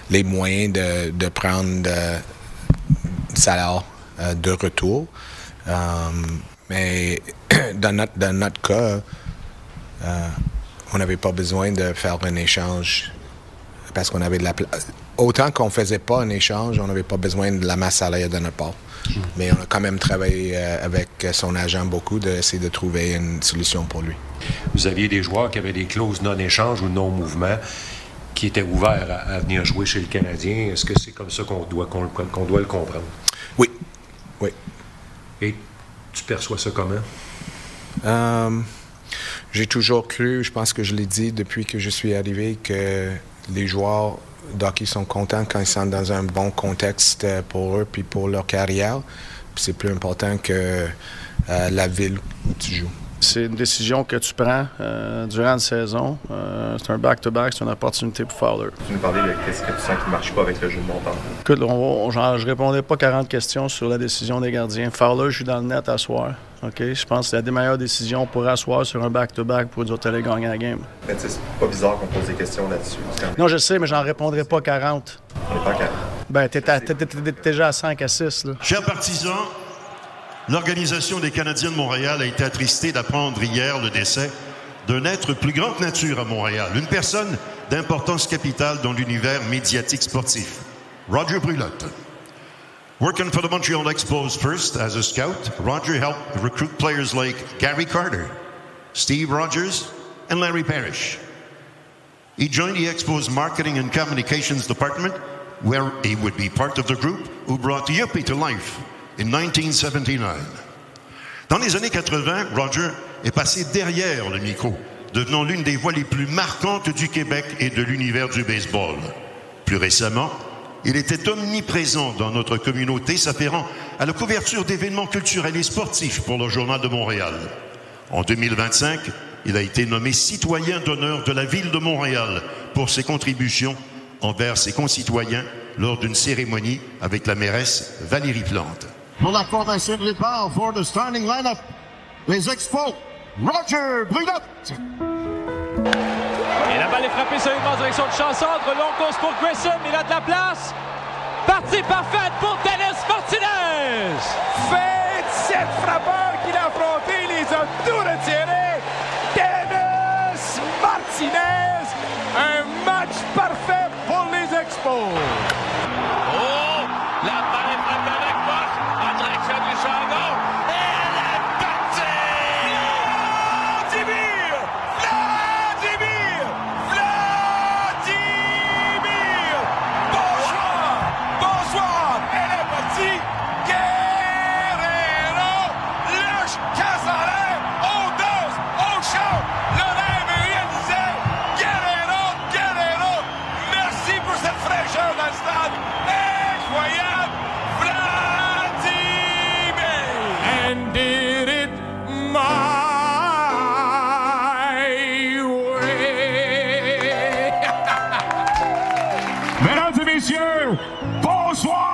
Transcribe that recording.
les moyens de prendre salaire de retour. Mais dans notre cas, on n'avait pas besoin de faire un échange parce qu'on avait de la place. Autant qu'on ne faisait pas un échange, on n'avait pas besoin de la masse salariale de notre part. Mais on a quand même travaillé avec son agent beaucoup d'essayer de trouver une solution pour lui. Vous aviez des joueurs qui avaient des clauses non-échange ou non-mouvement qui étaient ouverts à venir jouer chez le Canadien. Est-ce que c'est comme ça qu'on doit le comprendre? Oui. Et tu perçois ça comment? J'ai toujours cru, je pense que je l'ai dit depuis que je suis arrivé, que les joueurs d'hockey sont contents quand ils sont dans un bon contexte pour eux puis pour leur carrière. Puis c'est plus important que la ville où tu joues. C'est une décision que tu prends durant la saison. C'est un back-to-back, c'est une opportunité pour Fowler. Tu nous parlais de qu'est-ce que tu sens qui ne marche pas avec le jeu de montant? Écoute, je répondrai pas 40 questions sur la décision des gardiens. Fowler joue dans le net à soir. Okay? Je pense que c'est la meilleure décision pour asseoir sur un back-to-back pour nous autres aller gagner la game. Mais c'est pas bizarre qu'on pose des questions là-dessus. Non, je sais, mais j'en répondrai pas 40. On n'est pas à 40. Ben, t'es déjà à 5 à 6. Là. Chers partisans, l'Organisation des Canadiens de Montréal a été attristée d'apprendre hier le décès d'un être plus grand que nature à Montréal, une personne d'importance capitale dans l'univers médiatique sportif, Roger Brulotte. Working for the Montreal Expos first as a scout, Roger helped recruit players like Gary Carter, Steve Rogers, and Larry Parrish. He joined the Expos Marketing and Communications Department, where he would be part of the group who brought Yuppie to life in 1979. Dans les années 80, Roger est passé derrière le micro, devenant l'une des voix les plus marquantes du Québec et de l'univers du baseball. Plus récemment, il était omniprésent dans notre communauté, s'afférant à la couverture d'événements culturels et sportifs pour le Journal de Montréal. En 2025, il a été nommé citoyen d'honneur de la Ville de Montréal pour ses contributions envers ses concitoyens lors d'une cérémonie avec la mairesse Valérie Plante. Pour la formation de départ, for the starting line-up, les Expos, Roger Brulotte. Et la balle est frappée solidement en direction de Chassandre. Long course pour Grissom, il a de la place. Partie parfaite pour Dennis Martinez. 27 frappeurs qu'il a affrontés, les a tous retirés. Dennis Martinez, un match parfait pour les Expos. Oh, la balle est frappée avec force en direction du champ gauche. Et elle est partie! Vladimir! Bonsoir! Elle est partie! Guerrero! Lâche, casse en l'air! On danse! On chante! Le rêve est réalisé! Guerrero! Merci pour cette fraîcheur dans le stade! Incroyable! Vladimir! And did it my way! Mesdames et messieurs, bonsoir!